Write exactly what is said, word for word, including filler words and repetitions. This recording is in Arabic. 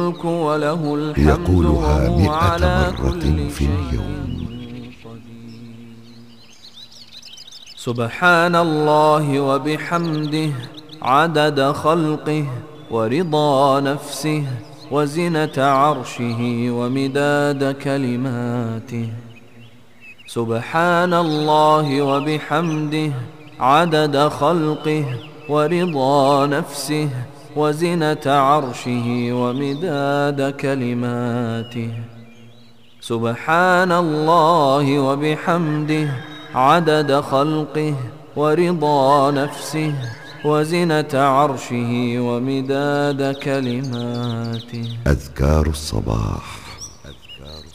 وله الحمد يقولها وهو مئة على مرة كل في شيء اليوم. قدير. سبحان الله وبحمده عدد خلقه ورضا نفسه وزنة عرشه ومداد كلماته. سبحان الله وبحمده عدد خلقه ورضا نفسه وزنة عرشه ومداد كلماته. سبحان الله وبحمده عدد خلقه ورضا نفسه وزنة عرشه ومداد كلماته. أذكار الصباح.